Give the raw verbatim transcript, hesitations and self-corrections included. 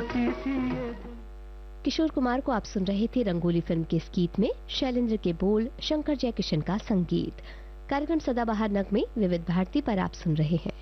छोटी सी ये। किशोर कुमार को आप सुन रहे थे रंगोली फिल्म के इस गीत में। शैलेंद्र के बोल, शंकर जयकिशन का संगीत। कार्यक्रम सदाबहार नगमे विविध भारती पर आप सुन रहे हैं।